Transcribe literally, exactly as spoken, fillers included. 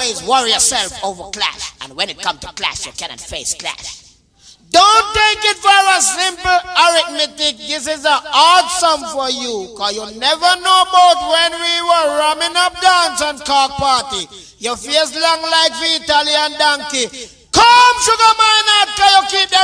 always worry yourself over clash. And when it comes to clash, you cannot face clash. Don't take it for a simple arithmetic. This is a hard sum for you. Cause you never know about when we were ramming up dance and cock party. Your face long like the Italian donkey. Come, sugar mine, cause you keep them